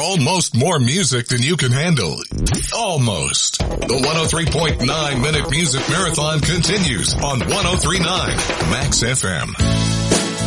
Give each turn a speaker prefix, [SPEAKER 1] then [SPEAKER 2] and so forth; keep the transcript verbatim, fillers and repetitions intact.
[SPEAKER 1] almost more music than you can handle. Almost. The one oh three point nine Minute Music Marathon continues on one oh three point nine Max F M.